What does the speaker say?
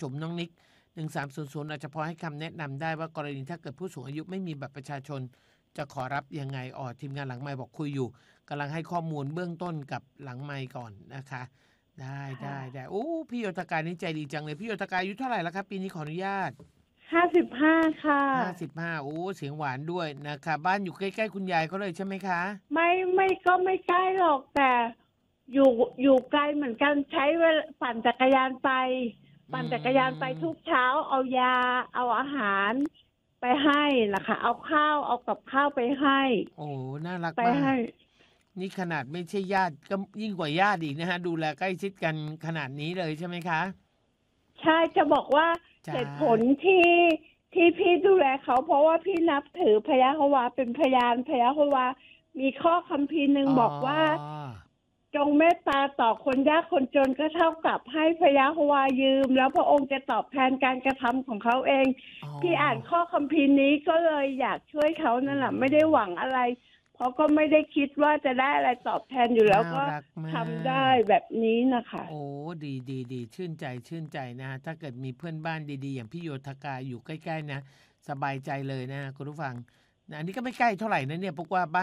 ชมน้องนิก1300อาจจะพอให้คำแนะนำได้ว่ากรณีถ้าเกิดผู้สูงอายุไม่มีบัตรประชาชนจะขอรับยังไงทีมงานหลังไมค์บอกคุยอยู่กำลังให้ข้อมูลเบื้องต้นกับหลังไมค์ก่อนนะคะได้โอ้พี่โยธกานี่ใจดีจังเลยพี่โยธกาอายุเท่าไหร่แล้วครับปีนี้ขออนุญาต 55ค่ะ 55โอ้เสียงหวานด้วยนะคะบ้านอยู่ใกล้ๆคุณยายเขาเลยใช่ไหมคะไม่ก็ไม่ใกล้หรอกแต่อยู่ไกลเหมือนกันใช้เวลาปั่นจักรยานไปทุกเช้าเอายาเอาอาหารไปให้นะคะเอากับข้าวไปให้โอ้น่ารักไปมาให้กนี่ขนาดไม่ใช่ญาติก็ยิ่งกว่าญาติอีกนะฮะดูแลใกล้ชิดกันขนาดนี้เลยใช่ไหมคะใช่จะบอกว่าจ้าเหตุผลที่พี่ดูแลเขาเพราะว่าพี่นับถือพระยะโฮวาเป็นพยานพระยะโฮวามีข้อคัมภีร์หนึ่งบอกว่าจงเมตตาต่อคนยากคนจนก็เท่ากับให้พระยะโฮวายืมแล้วพระองค์จะตอบแทนการกระทำของเขาเองพี่อ่านข้อคัมภีร์นี้ก็เลยอยากช่วยเขานั่นแหละไม่ได้หวังอะไรเพราะก็ไม่ได้คิดว่าจะได้อะไรตอบแทนอยู่แล้วก็ทำได้แบบนี้นะคะโอ้ดีชื่นใจนะถ้าเกิดมีเพื่อนบ้านดีๆอย่างพี่โยธกาอยู่ใกล้ๆนะสบายใจเลยนะคุณผู้ฟังนะอันนี้ก็ไม่ใกล้เท่าไหร่นะเนี่ยพวกว่า